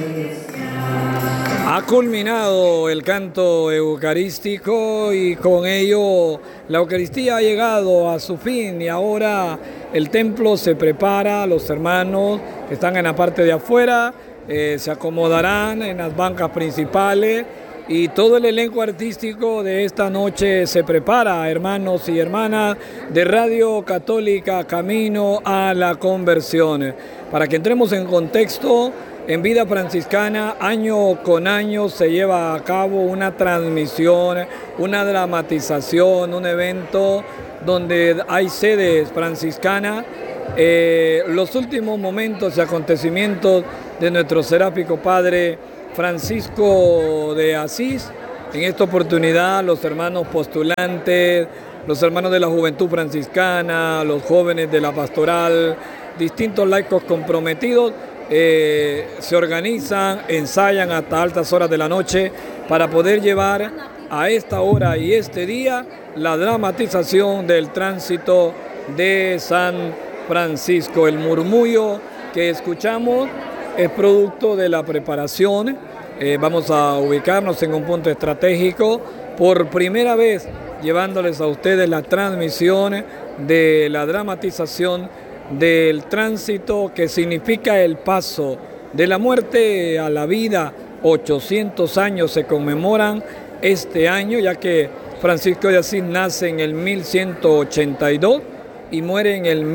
Ha culminado el canto eucarístico y con ello la Eucaristía ha llegado a su fin y ahora el templo se prepara, los hermanos que están en la parte de afuera se acomodarán en las bancas principales y todo el elenco artístico de esta noche se prepara, hermanos y hermanas de Radio Católica Camino a la Conversión. Para que entremos en contexto, en Vida Franciscana, año con año se lleva a cabo una transmisión, una dramatización, un evento donde hay sedes franciscanas. Los últimos momentos y acontecimientos de nuestro seráfico Padre Francisco de Asís. En esta oportunidad los hermanos postulantes, los hermanos de la Juventud Franciscana, los jóvenes de la pastoral, distintos laicos comprometidos, se organizan, ensayan hasta altas horas de la noche para poder llevar a esta hora y este día la dramatización del tránsito de San Francisco. El murmullo que escuchamos es producto de la preparación. Vamos a ubicarnos en un punto estratégico, por primera vez llevándoles a ustedes la transmisión de la dramatización del tránsito que significa el paso de la muerte a la vida. 800 años se conmemoran este año, ya que Francisco de Asís nace en el 1182 y muere en el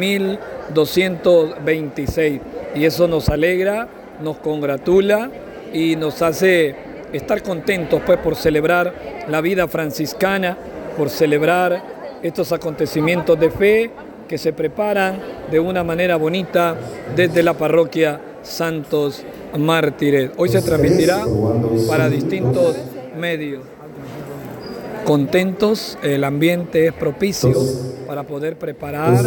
1226. Y eso nos alegra, nos congratula y nos hace estar contentos pues, por celebrar la vida franciscana, por celebrar estos acontecimientos de fe que se preparan de una manera bonita desde la parroquia Santos Mártires. Hoy se transmitirá para distintos medios. Contentos, el ambiente es propicio para poder preparar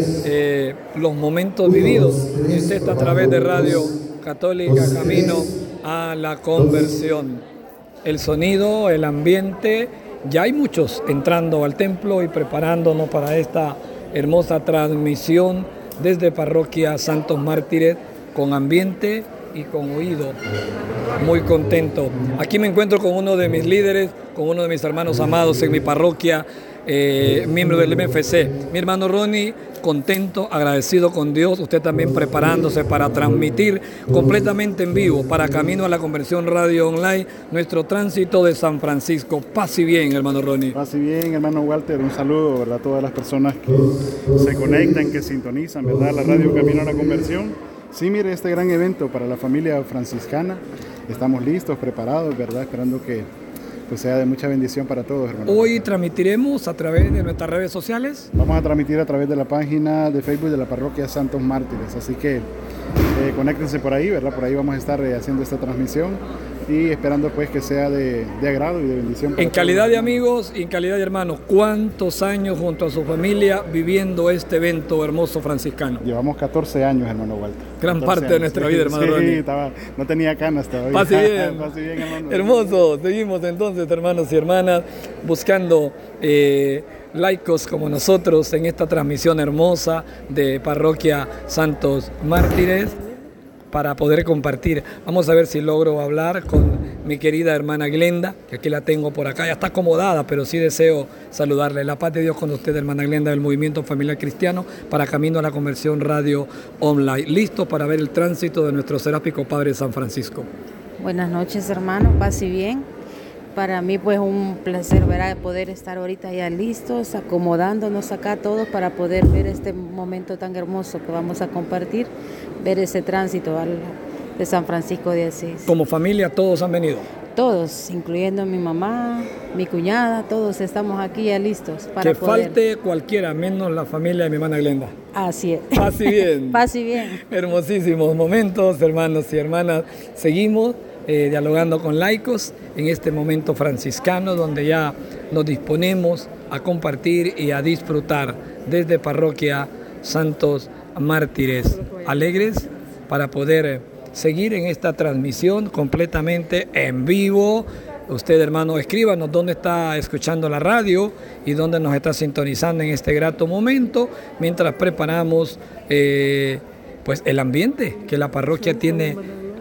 los momentos vividos. Y usted está a través de Radio Católica Camino a la Conversión. El sonido, el ambiente, ya hay muchos entrando al templo y preparándonos para esta hermosa transmisión desde Parroquia Santos Mártires con ambiente y con oído. Muy contento. Aquí me encuentro con uno de mis líderes, con uno de mis hermanos amados en mi parroquia, miembro del MFC. Mi hermano Ronnie, contento, agradecido con Dios, usted también preparándose para transmitir completamente en vivo para Camino a la Conversión Radio Online nuestro tránsito de San Francisco. Paz y bien, hermano Ronnie. Paz y bien, hermano Walter, un saludo, ¿verdad? A todas las personas que se conectan, que sintonizan, ¿verdad? La Radio Camino a la Conversión. Sí, mire, este gran evento para la familia franciscana, estamos listos, preparados, ¿verdad? Esperando que pues, sea de mucha bendición para todos, hermano. Hoy transmitiremos a través de nuestras redes sociales. Vamos a transmitir a través de la página de Facebook de la Parroquia Santos Mártires, así que conéctense por ahí, ¿verdad? Por ahí vamos a estar haciendo esta transmisión y esperando pues que sea de agrado y de bendición. En calidad de amigos y en calidad de hermanos, ¿cuántos años junto a su familia viviendo este evento hermoso franciscano? Llevamos 14 años, hermano Walter. Gran parte de nuestra vida, hermano Ronnie. Sí, no tenía canas todavía. Pase bien. Pase bien, hermano. Hermoso. Seguimos entonces, hermanos y hermanas, buscando laicos como nosotros en esta transmisión hermosa de Parroquia Santos Mártires para poder compartir. Vamos a ver si logro hablar con mi querida hermana Glenda, que aquí la tengo por acá. Ya está acomodada, pero sí deseo saludarle. La paz de Dios con usted, hermana Glenda, del Movimiento Familiar Cristiano para Camino a la Conversión Radio Online. Listo para ver el tránsito de nuestro seráfico Padre San Francisco. Buenas noches, hermano. Paz y bien. Para mí, pues, un placer poder estar ahorita ya listos, acomodándonos acá todos para poder ver este momento tan hermoso que vamos a compartir, ver ese tránsito de San Francisco de Asís. Como familia, todos han venido. Todos, incluyendo mi mamá, mi cuñada, todos estamos aquí ya listos para que poder... falte cualquiera, menos la familia de mi hermana Glenda. Así es. Paz y bien. Paz y bien. Hermosísimos momentos, hermanos y hermanas. Seguimos dialogando con laicos en este momento franciscano, donde ya nos disponemos a compartir y a disfrutar desde Parroquia Santos Mártires. Alegres para poder seguir en esta transmisión completamente en vivo. Usted, hermano, escríbanos dónde está escuchando la radio y dónde nos está sintonizando en este grato momento, mientras preparamos pues el ambiente que la parroquia tiene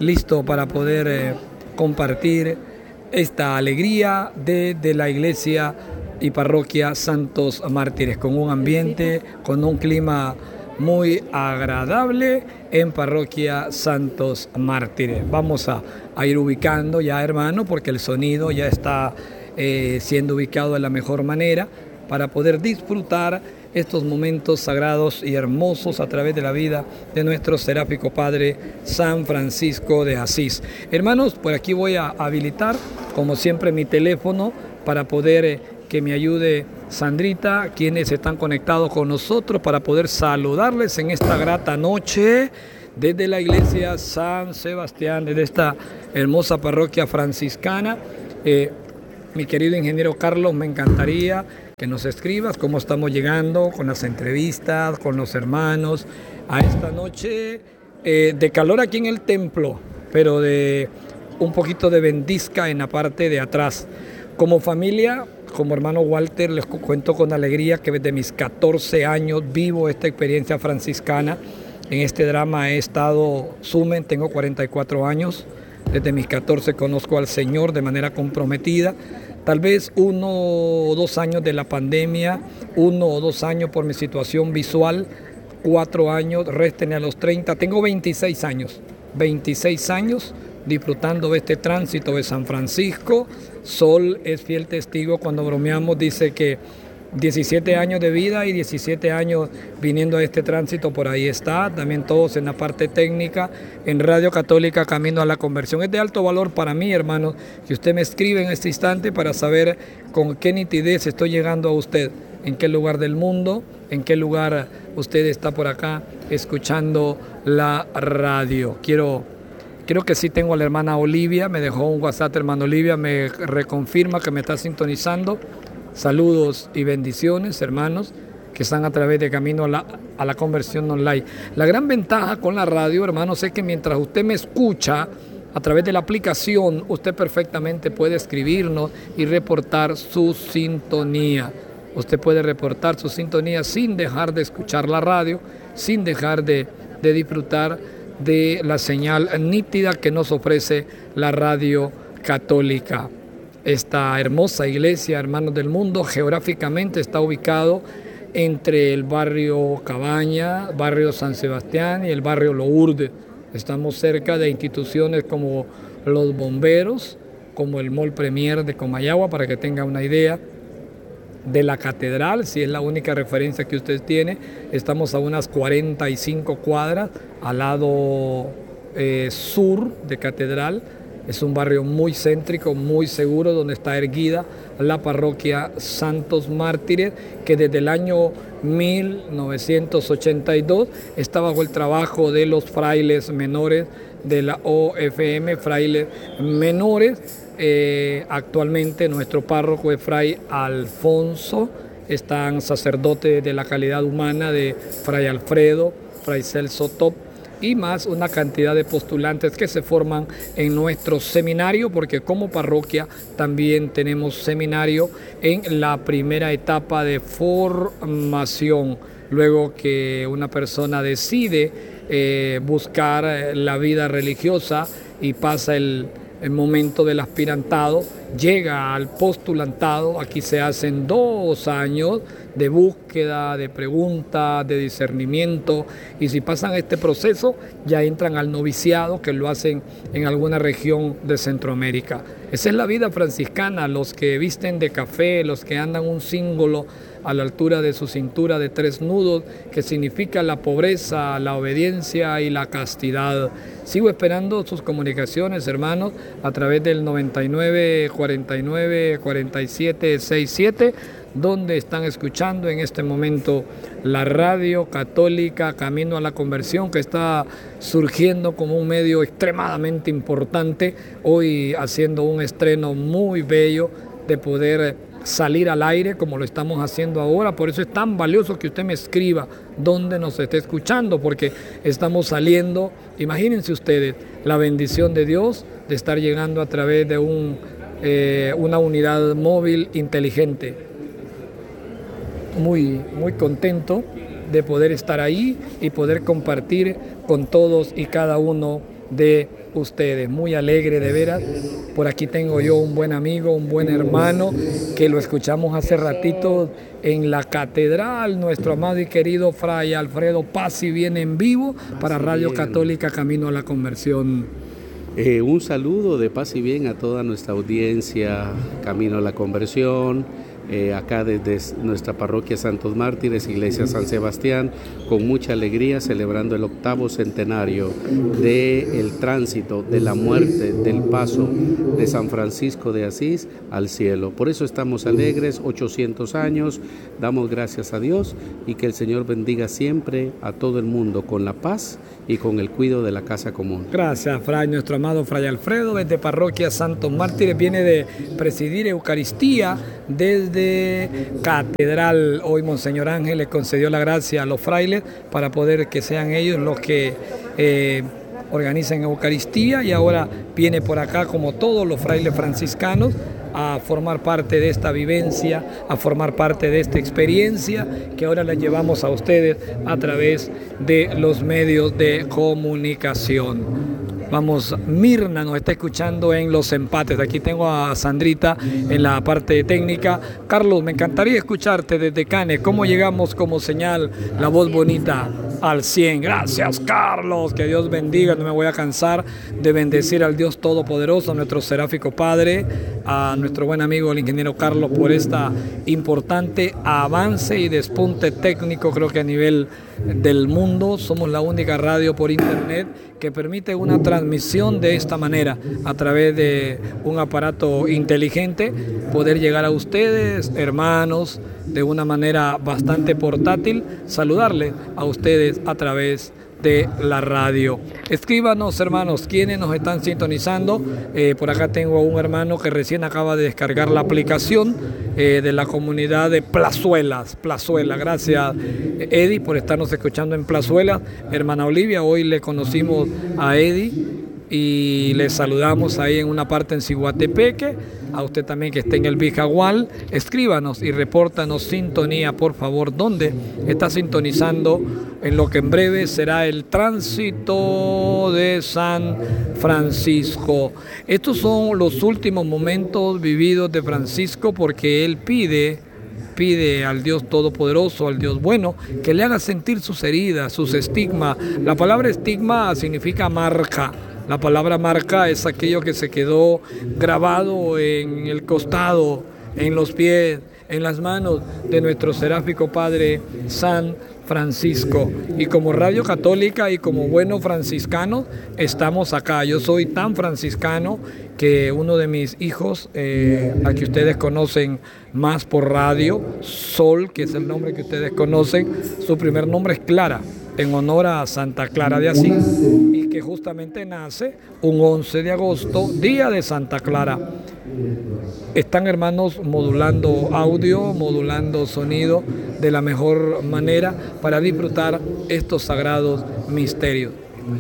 listo para poder compartir esta alegría de la iglesia y parroquia Santos Mártires, con un ambiente, con un clima muy agradable en parroquia Santos Mártires. Vamos a ir ubicando ya, hermano, porque el sonido ya está siendo ubicado de la mejor manera para poder disfrutar estos momentos sagrados y hermosos a través de la vida de nuestro seráfico Padre San Francisco de Asís. Hermanos, por aquí voy a habilitar, como siempre, mi teléfono para poder que me ayude Sandrita, quienes están conectados con nosotros, para poder saludarles en esta grata noche desde la iglesia San Sebastián, desde esta hermosa parroquia franciscana. Mi querido ingeniero Carlos, me encantaría que nos escribas cómo estamos llegando con las entrevistas, con los hermanos, a esta noche de calor aquí en el templo, pero de un poquito de ventisca en la parte de atrás. Como familia, como hermano Walter, les cuento con alegría que desde mis 14 años vivo esta experiencia franciscana. En este drama he estado sumen, tengo 44 años. Desde mis 14 conozco al Señor de manera comprometida. Tal vez 1 o 2 años de la pandemia, 1 o 2 años por mi situación visual, 4 años, réstenle a los 30. Tengo 26 años disfrutando de este tránsito de San Francisco. Sol es fiel testigo cuando bromeamos, dice que 17 años de vida y 17 años viniendo a este tránsito, por ahí está, también todos en la parte técnica, en Radio Católica Camino a la Conversión. Es de alto valor para mí, hermanos, que usted me escribe en este instante para saber con qué nitidez estoy llegando a usted, en qué lugar del mundo, en qué lugar usted está por acá escuchando la radio. Creo que sí tengo a la hermana Olivia, me dejó un WhatsApp, hermana Olivia, me reconfirma que me está sintonizando. Saludos y bendiciones, hermanos, que están a través de Camino a la Conversión Online. La gran ventaja con la radio, hermanos, es que mientras usted me escucha a través de la aplicación, usted perfectamente puede escribirnos y reportar su sintonía. Usted puede reportar su sintonía sin dejar de escuchar la radio, sin dejar de disfrutar de la señal nítida que nos ofrece la radio católica. Esta hermosa iglesia, hermanos del mundo, geográficamente está ubicado entre el barrio Cabaña, barrio San Sebastián y el barrio Lourdes. Estamos cerca de instituciones como los bomberos, como el Mall Premier de Comayagua, para que tenga una idea, de la catedral, si es la única referencia que usted tiene. Estamos a unas 45 cuadras al lado sur de catedral. Es un barrio muy céntrico, muy seguro, donde está erguida la parroquia Santos Mártires, que desde el año 1982 está bajo el trabajo de los frailes menores de la OFM, frailes menores. Actualmente nuestro párroco es Fray Alfonso, están sacerdotes de la calidad humana de Fray Alfredo, Fray Celso Top, y más una cantidad de postulantes que se forman en nuestro seminario, porque como parroquia también tenemos seminario en la primera etapa de formación. Luego que una persona decide buscar la vida religiosa y pasa el momento del aspirantado, llega al postulantado. Aquí se hacen 2 años de búsqueda, de pregunta, de discernimiento, y si pasan este proceso ya entran al noviciado, que lo hacen en alguna región de Centroamérica. Esa es la vida franciscana, los que visten de café, los que andan un cíngulo a la altura de su cintura de 3 nudos, que significa la pobreza, la obediencia y la castidad. Sigo esperando sus comunicaciones, hermanos, a través del 99 49 47 67, donde están escuchando en este momento la radio católica Camino a la Conversión, que está surgiendo como un medio extremadamente importante, hoy haciendo un estreno muy bello de poder salir al aire como lo estamos haciendo ahora. Por eso es tan valioso que usted me escriba dónde nos esté escuchando, porque estamos saliendo. Imagínense ustedes la bendición de Dios de estar llegando a través de una unidad móvil inteligente. Muy contento de poder estar ahí y poder compartir con todos y cada uno de ustedes. Muy alegre de veras. Por aquí tengo yo un buen amigo, un buen hermano, que lo escuchamos hace ratito en la catedral, nuestro amado y querido Fray Alfredo Pazzi viene en vivo para Radio Católica Camino a la Conversión. Un saludo de paz y bien a toda nuestra audiencia Camino a la Conversión, acá desde nuestra parroquia Santos Mártires, Iglesia San Sebastián, con mucha alegría celebrando el 8º centenario del tránsito, de la muerte, del paso de San Francisco de Asís al cielo. Por eso estamos alegres, 800 años, damos gracias a Dios y que el Señor bendiga siempre a todo el mundo con la paz y con el cuidado de la casa común. Gracias, Fray. Nuestro amado Fray Alfredo, desde Parroquia Santos Mártires, viene de presidir Eucaristía desde Catedral. Hoy Monseñor Ángel le concedió la gracia a los frailes para poder que sean ellos los que organicen Eucaristía, y ahora viene por acá, como todos los frailes franciscanos, a formar parte de esta vivencia, a formar parte de esta experiencia que ahora la llevamos a ustedes a través de los medios de comunicación. Vamos, Mirna nos está escuchando en Los Empates. Aquí tengo a Sandrita en la parte técnica. Carlos, me encantaría escucharte desde Canes. ¿Cómo llegamos como señal la voz bonita al 100? Gracias, Carlos. Que Dios bendiga. No me voy a cansar de bendecir al Dios Todopoderoso, a nuestro seráfico Padre, a nuestro buen amigo el ingeniero Carlos, por esta importante avance y despunte técnico. Creo que a nivel del mundo somos la única radio por internet que permite una transmisión de esta manera, a través de un aparato inteligente, poder llegar a ustedes, hermanos, de una manera bastante portátil, saludarles a ustedes a través de la radio. Escríbanos, hermanos, quienes nos están sintonizando. Por acá tengo a un hermano que recién acaba de descargar la aplicación de la comunidad de Plazuela. Gracias, Eddie, por estarnos escuchando en Plazuela. Hermana Olivia, hoy le conocimos a Eddie y le saludamos ahí en una parte en Ciguatepeque. A usted también que esté en el Vijagual, escríbanos y repórtanos sintonía, por favor, dónde está sintonizando en lo que en breve será el tránsito de San Francisco. Estos son los últimos momentos vividos de Francisco, porque él pide al Dios Todopoderoso, al Dios bueno, que le haga sentir sus heridas, sus estigmas. La palabra estigma significa marca. La palabra marca es aquello que se quedó grabado en el costado, en los pies, en las manos de nuestro seráfico Padre San Francisco. Y como Radio Católica y como buenos franciscanos estamos acá. Yo soy tan franciscano que uno de mis hijos, a que ustedes conocen más por radio, Sol, que es el nombre que ustedes conocen, su primer nombre es Clara, en honor a Santa Clara de Asís, y que justamente nace un 11 de agosto, día de Santa Clara. Están, hermanos, modulando audio, modulando sonido de la mejor manera para disfrutar estos sagrados misterios.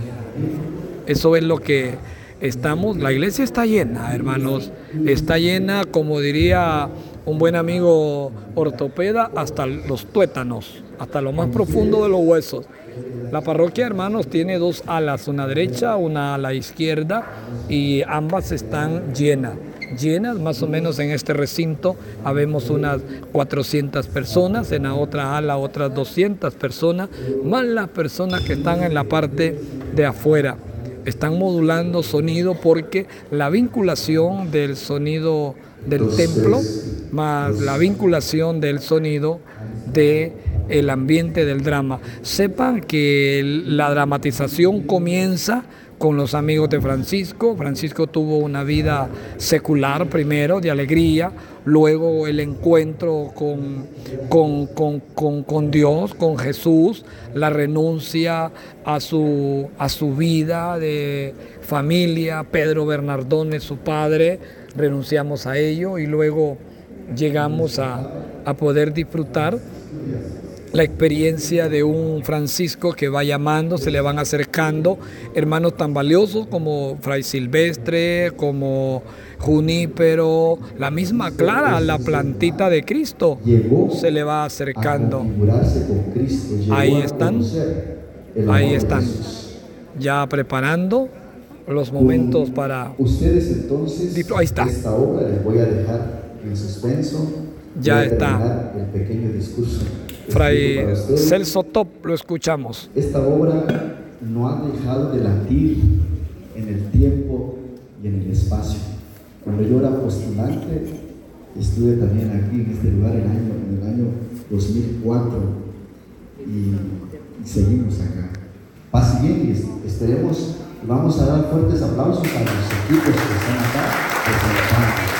Eso es lo que estamos. La iglesia está llena, hermanos, está llena, como diría un buen amigo ortopeda, hasta los tuétanos, hasta lo más profundo de los huesos. La parroquia, hermanos, tiene dos alas, una derecha, una a la izquierda, y ambas están llenas, más o menos. En este recinto habemos unas 400 personas, en la otra ala otras 200 personas, más las personas que están en la parte de afuera. Están modulando sonido, porque la vinculación del sonido del templo más la vinculación del sonido del ambiente del drama. Sepan que la dramatización comienza con los amigos de Francisco. Francisco tuvo una vida secular primero, de alegría, luego el encuentro con Dios, con Jesús, la renuncia a su vida de familia. Pedro Bernardone, su padre, renunciamos a ello, y luego llegamos a poder disfrutar la experiencia de un Francisco que va llamando, se le van acercando hermanos tan valiosos como Fray Silvestre, como Junípero, la misma Clara, la plantita de Cristo, se le va acercando. Ahí están, ya preparando los momentos para... Ustedes entonces, Ahí está. esta obra les voy a dejar en suspenso. Ya voy a está. terminar el pequeño discurso. Fray Celso Top, lo escuchamos. Esta obra no ha dejado de latir en el tiempo y en el espacio. Cuando yo era postulante, estuve también aquí en este lugar en el año 2004 y seguimos acá. Paz y bien, y esperemos, vamos a dar fuertes aplausos a los equipos que están acá representando.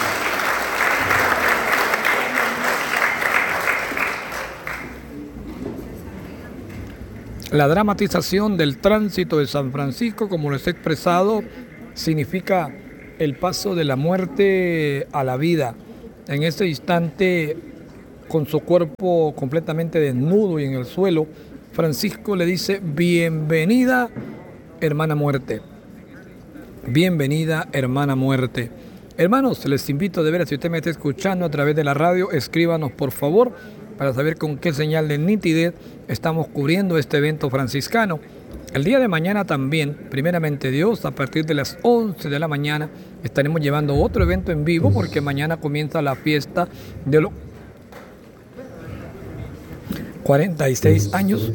La dramatización del tránsito de San Francisco, como les he expresado, significa el paso de la muerte a la vida. En ese instante, con su cuerpo completamente desnudo y en el suelo, Francisco le dice: bienvenida, hermana muerte. Bienvenida, hermana muerte. Hermanos, les invito de veras, si usted me está escuchando a través de la radio, escríbanos por favor para saber con qué señal de nitidez estamos cubriendo este evento franciscano. El día de mañana también, primeramente Dios, a partir de las 11 de la mañana, estaremos llevando otro evento en vivo porque mañana comienza la fiesta de los 46 años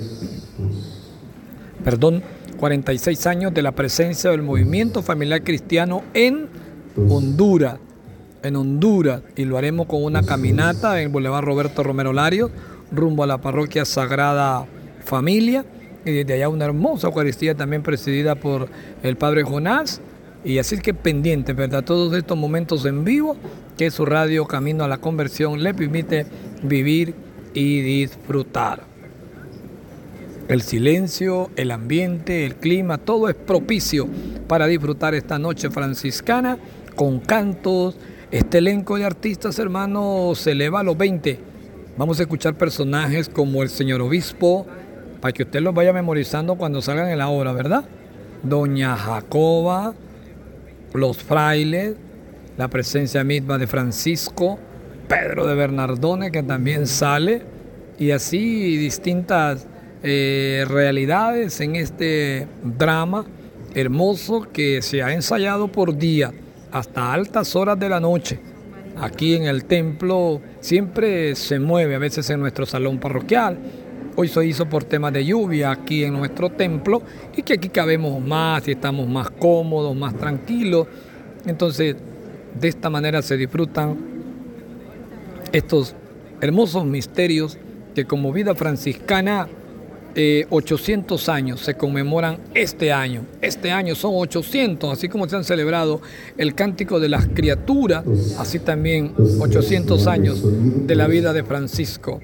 de la presencia del movimiento familiar cristiano en Honduras. Y lo haremos con una caminata en el Boulevard Roberto Romero Larios, rumbo a la parroquia Sagrada Familia, y desde allá una hermosa Eucaristía también presidida por el Padre Jonás. Y así que pendiente, ¿verdad? Todos estos momentos en vivo que su radio Camino a la Conversión le permite vivir y disfrutar. El silencio, el ambiente, el clima, todo es propicio para disfrutar esta noche franciscana con cantos. Este elenco de artistas, hermanos, se eleva a los 20. Vamos a escuchar personajes como el señor obispo, para que usted los vaya memorizando cuando salgan en la obra, ¿verdad? Doña Jacoba, los frailes, la presencia misma de Francisco, Pedro de Bernardone, que también sale, y así distintas realidades en este drama hermoso que se ha ensayado por día hasta altas horas de la noche. Aquí en el templo siempre se mueve, a veces en nuestro salón parroquial. Hoy se hizo por temas de lluvia aquí en nuestro templo y que aquí cabemos más y estamos más cómodos, más tranquilos. Entonces, de esta manera se disfrutan estos hermosos misterios que como vida franciscana 800 años se conmemoran este año. Este año son 800, así como se han celebrado el Cántico de las Criaturas, así también 800 años de la vida de Francisco.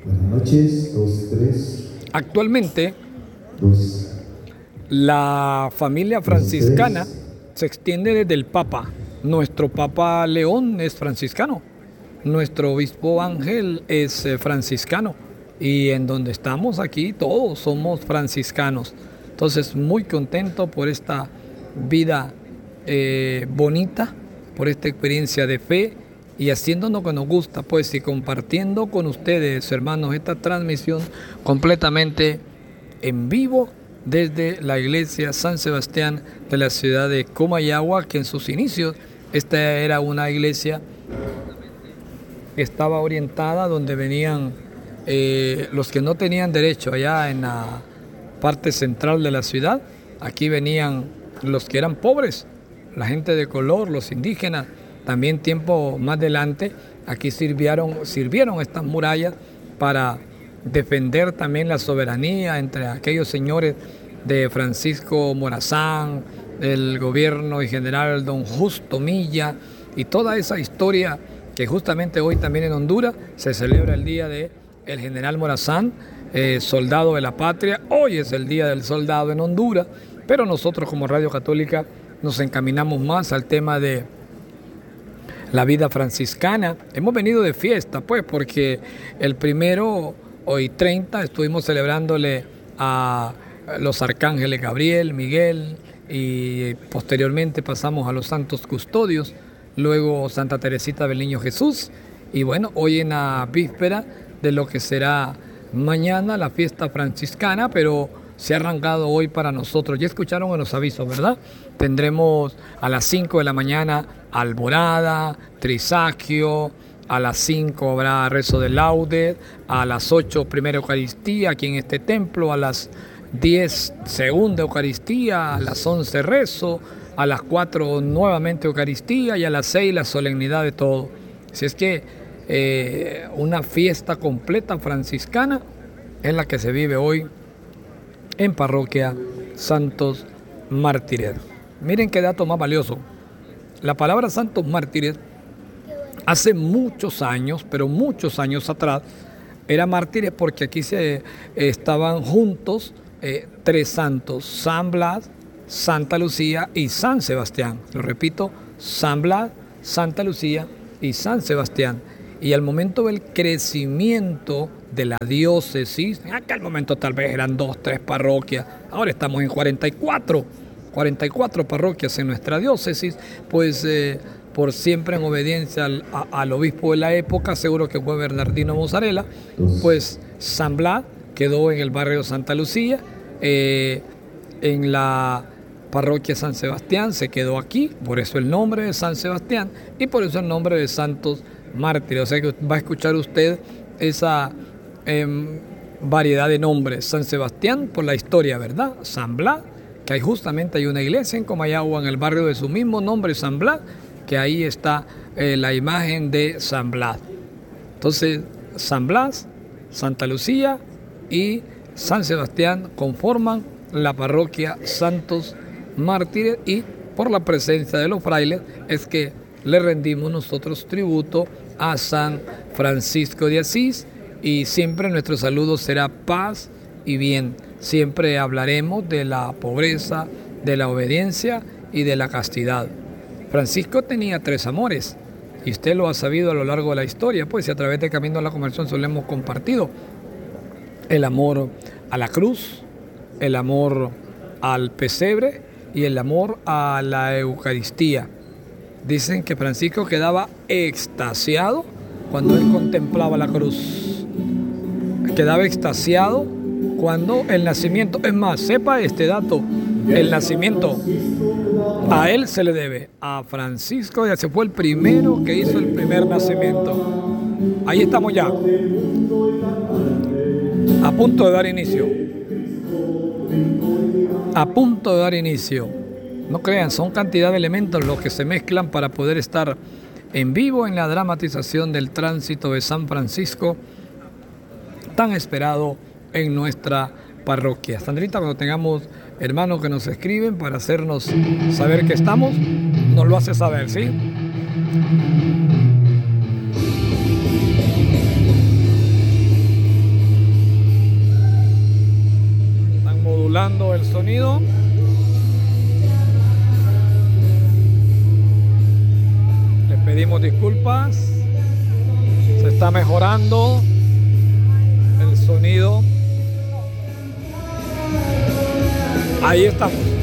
Actualmente, la familia franciscana se extiende desde el Papa. Nuestro Papa León es franciscano, nuestro obispo Ángel es franciscano. Y en donde estamos aquí todos somos franciscanos. Entonces muy contento por esta vida bonita, por esta experiencia de fe y haciéndonos lo que nos gusta, pues, y compartiendo con ustedes, hermanos, esta transmisión completamente en vivo desde la iglesia San Sebastián de la ciudad de Comayagua, que en sus inicios esta era una iglesia que estaba orientada donde venían los que no tenían derecho allá en la parte central de la ciudad. Aquí venían los que eran pobres, la gente de color, los indígenas. También tiempo más adelante aquí sirvieron estas murallas para defender también la soberanía entre aquellos señores de Francisco Morazán, el gobierno y general don Justo Milla y toda esa historia que justamente hoy también en Honduras se celebra el día de el general Morazán, soldado de la patria. Hoy es el Día del Soldado en Honduras, pero nosotros como Radio Católica nos encaminamos más al tema de la vida franciscana. Hemos venido de fiesta, pues, porque el primero, hoy 30, estuvimos celebrándole a los arcángeles Gabriel, Miguel, y posteriormente pasamos a los santos custodios, luego Santa Teresita del Niño Jesús, y bueno, hoy en la víspera de lo que será mañana la fiesta franciscana, pero se ha arrancado hoy para nosotros. Ya escucharon en los avisos, ¿verdad? Tendremos a las 5 de la mañana alborada, trisagio, a las 5 habrá rezo de laudes, a las 8 primera Eucaristía aquí en este templo, a las 10 segunda Eucaristía, a las 11 rezo, a las 4 nuevamente Eucaristía y a las 6 la solemnidad de todo. Así es que una fiesta completa franciscana es la que se vive hoy en Parroquia Santos Mártires. Miren qué dato más valioso. La palabra Santos Mártires hace muchos años, pero muchos años atrás, era mártires porque aquí se estaban juntos 3 santos: San Blas, Santa Lucía y San Sebastián. Lo repito, San Blas, Santa Lucía y San Sebastián. Y al momento del crecimiento de la diócesis, en aquel momento tal vez eran 2, 3 parroquias, ahora estamos en 44 parroquias en nuestra diócesis, pues por siempre en obediencia al obispo de la época, seguro que fue Bernardino Mozzarella, pues San Blas quedó en el barrio Santa Lucía, en la parroquia San Sebastián se quedó aquí, por eso el nombre de San Sebastián y por eso el nombre de Santos Mártires. O sea que va a escuchar usted esa variedad de nombres. San Sebastián por la historia, ¿verdad? San Blas, que hay una iglesia en Comayagua, en el barrio de su mismo nombre, San Blas, que ahí está la imagen de San Blas. Entonces, San Blas, Santa Lucía y San Sebastián conforman la parroquia Santos Mártires, y por la presencia de los frailes es que le rendimos nosotros tributo a San Francisco de Asís, y siempre nuestro saludo será paz y bien. Siempre hablaremos de la pobreza, de la obediencia y de la castidad. Francisco tenía 3 amores, y usted lo ha sabido a lo largo de la historia, pues, y a través de Camino a la Conversión solo hemos compartido el amor a la cruz, el amor al pesebre y el amor a la Eucaristía. Dicen que Francisco quedaba extasiado cuando él contemplaba la cruz. Quedaba extasiado cuando el nacimiento, es más, sepa este dato, el nacimiento a él se le debe, a Francisco, ya se fue el primero que hizo el primer nacimiento. Ahí estamos ya, a punto de dar inicio. A punto de dar inicio. No crean, son cantidad de elementos los que se mezclan para poder estar en vivo en la dramatización del tránsito de San Francisco, tan esperado en nuestra parroquia. Sandrita, cuando tengamos hermanos que nos escriben para hacernos saber que estamos, nos lo hace saber, ¿sí? Están modulando el sonido. Les pedimos disculpas. Se está mejorando el sonido. Ahí estamos.